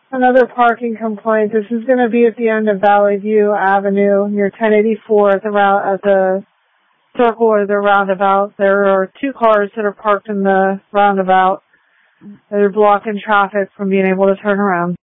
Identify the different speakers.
Speaker 1: Another parking complaint. This is going to be at the end of Valley View Avenue near 1084 at the circle or the roundabout. There are two cars that are parked in the roundabout that are blocking traffic from being able to turn around.